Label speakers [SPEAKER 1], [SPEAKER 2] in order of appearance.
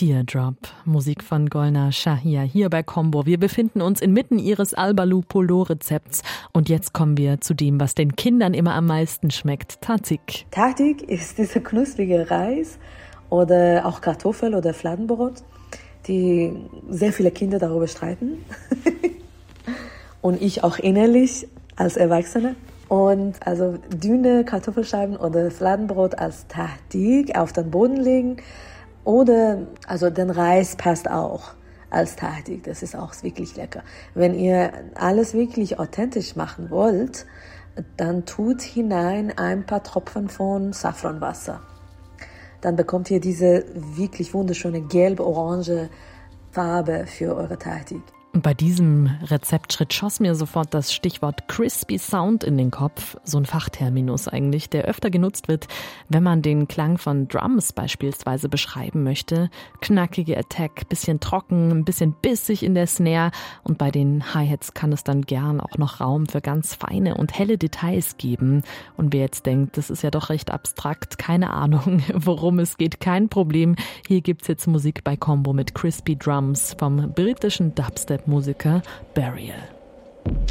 [SPEAKER 1] Teardrop, Musik von Golnar Shahia hier bei Combo. Wir befinden uns inmitten ihres Albalu-Polo-Rezepts und jetzt kommen wir zu dem, was den Kindern immer am meisten schmeckt, Tahdig.
[SPEAKER 2] Tahdig ist dieser knusprige Reis oder auch Kartoffel oder Fladenbrot, die sehr viele Kinder darüber streiten und ich auch innerlich als Erwachsene. Und also dünne Kartoffelscheiben oder Fladenbrot als Tahdig auf den Boden legen. Oder, also den Reis passt auch als Tahdig, das ist auch wirklich lecker. Wenn ihr alles wirklich authentisch machen wollt, dann tut hinein ein paar Tropfen von Safranwasser. Dann bekommt ihr diese wirklich wunderschöne gelb-orange Farbe für eure Tahdig.
[SPEAKER 1] Und bei diesem Rezeptschritt schoss mir sofort das Stichwort Crispy Sound in den Kopf, so ein Fachterminus eigentlich, der öfter genutzt wird, wenn man den Klang von Drums beispielsweise beschreiben möchte. Knackige Attack, bisschen trocken, ein bisschen bissig in der Snare und bei den Hi-Hats kann es dann gern auch noch Raum für ganz feine und helle Details geben. Und wer jetzt denkt, das ist ja doch recht abstrakt, keine Ahnung, worum es geht, kein Problem. Hier gibt's jetzt Musik bei Combo mit Crispy Drums vom britischen Dubstep-Musiker Burial.